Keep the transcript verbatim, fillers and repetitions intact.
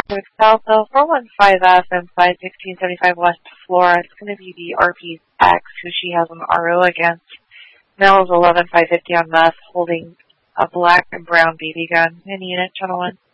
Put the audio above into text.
North South, though, four one five F and five sixteen seventy-five West Flora. It's going to be the R P X, who she has an R O against. Mel is eleven five fifty on meth, holding a black and brown B B gun. Any unit, gentlemen?